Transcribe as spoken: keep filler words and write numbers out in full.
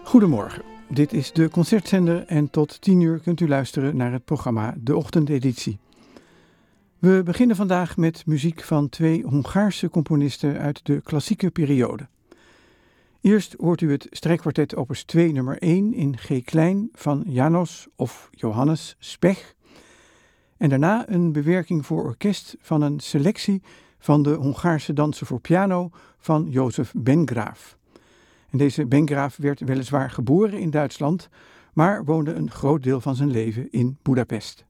Goedemorgen, dit is de Concertzender en tot tien uur kunt u luisteren naar het programma De Ochtendeditie. We beginnen vandaag met muziek van twee Hongaarse componisten uit de klassieke periode. Eerst hoort u het strijkkwartet opus twee nummer één in G klein van János of Johannes Spech. En daarna een bewerking voor orkest van een selectie van de Hongaarse dansen voor piano van Jozef Bengraaf. En deze Bengraaf werd weliswaar geboren in Duitsland, maar woonde een groot deel van zijn leven in Budapest.